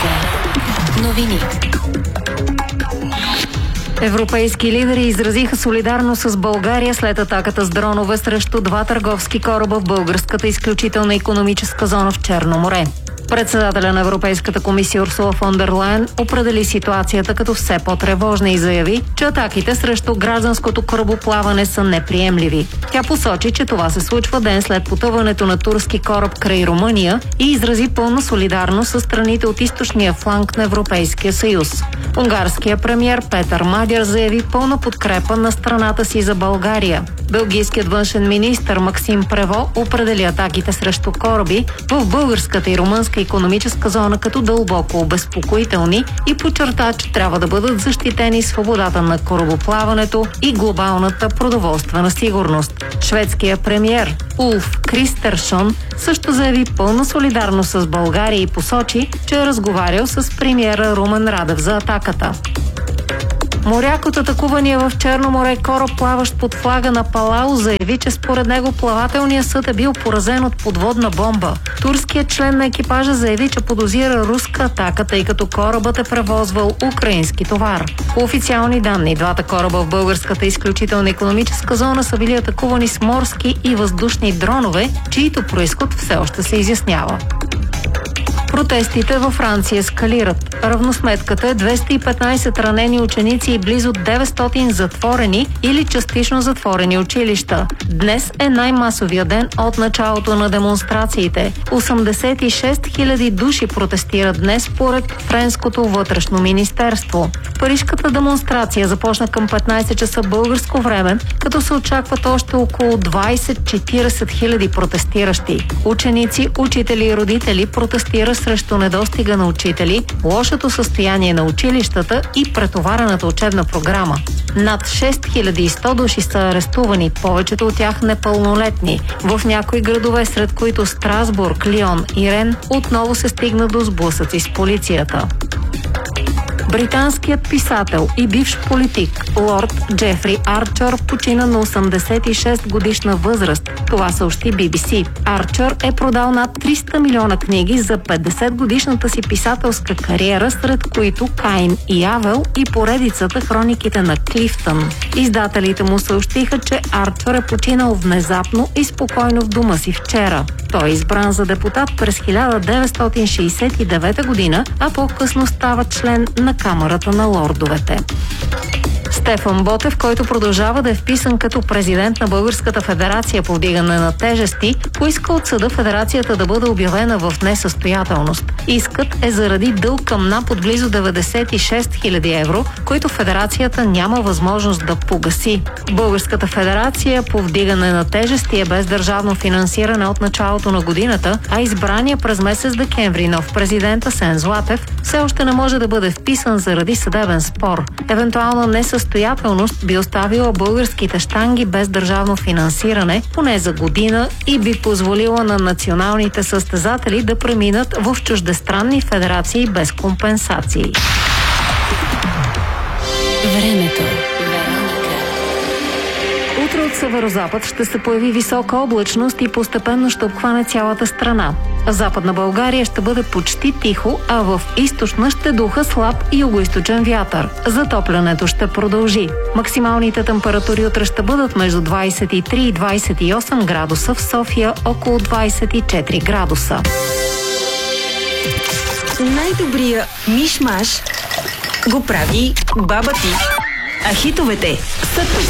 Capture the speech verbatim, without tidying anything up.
Новини. Европейски лидери изразиха солидарност с България след атаката с дронове срещу два търговски кораба в българската изключителна икономическа зона в Черно море. Председателя на Европейската комисия Урсула фон дер Лайен определи ситуацията като все по-тревожна и заяви, че атаките срещу гражданското корабоплаване са неприемливи. Тя посочи, че това се случва ден след потъването на турски кораб край Румъния и изрази пълна солидарност с страните от източния фланг на Европейския съюз. Унгарският премиер Петър Мадяр заяви пълна подкрепа на страната си за България. Белгийският външен министър Максим Прево определи атаките срещу кораби в българската и румънска икономическа зона като дълбоко обезпокоителни и подчерта, че трябва да бъдат защитени свободата на корабоплаването и глобалната продоволствена сигурност. Шведският премиер Улф Кристерсон също заяви пълна солидарност с България и посочи, че е разговарял с премиера Румен Радев за атаката. Моряк от атакувания в Черно море кораб, плаващ под флага на Палау, заяви, че според него плавателният съд е бил поразен от подводна бомба. Турският член на екипажа заяви, че подозира руска атака, тъй като корабът е превозвал украински товар. По официални данни, двата кораба в българската изключителна икономическа зона са били атакувани с морски и въздушни дронове, чието произход все още се изяснява. Протестите във Франция ескалират. Равносметката е двеста и петнайсет ранени ученици и близо деветстотин затворени или частично затворени училища. Днес е най-масовия ден от началото на демонстрациите. осемдесет и шест хиляди души протестират днес според френското вътрешно министерство. Парижката демонстрация започна към петнайсет часа българско време, като се очакват още около двайсет до четирийсет хиляди протестиращи. Ученици, учители и родители протестират срещу недостига на учители, лошото състояние на училищата и претоварената учебна програма. Над шест хиляди и сто души са арестувани, повечето от тях непълнолетни. В някои градове, сред които Страсбург, Лион и Рен, отново се стигна до сблъсъци с полицията. Британският писател и бивш политик лорд Джефри Арчър почина на осемдесет и шест годишна възраст. Това съобщи Би Би Си. Арчър е продал над триста милиона книги за петдесет годишната си писателска кариера, сред които Каин и Авел и поредицата Хрониките на Клифтън. Издателите му съобщиха, че Арчър е починал внезапно и спокойно в дома си вчера. Той е избран за депутат през хиляда деветстотин шейсет и девета година, а по-късно става член на Камарата на лордовете. Стефан Ботев, който продължава да е вписан като президент на Българската федерация по вдигане на тежести, поиска от съда федерацията да бъде обявена в несъстоятелност. Искът е заради дълг към НАП от близо деветдесет и шест хиляди евро, който федерацията няма възможност да погаси. Българската федерация по вдигане на тежести е без държавно финансиране от началото на годината, а избрания през месец декември нов президент Асен Златев все още не може да бъде вписан заради съдебен спор. Евентуална несъстоятелност би оставила българските щанги без държавно финансиране поне за година и би позволила на националните състезатели да преминат в чуждестранни федерации без компенсации. Времето. Утре от северозапад ще се появи висока облачност и постепенно ще обхване цялата страна. В Западна България ще бъде почти тихо, а в източна ще духа слаб югоизточен вятър. Затоплянето ще продължи. Максималните температури утре ще бъдат между двайсет и три и двайсет и осем градуса, в София около двайсет и четири градуса. Най-добрия миш-маш го прави баба ти. А хитовете са тук.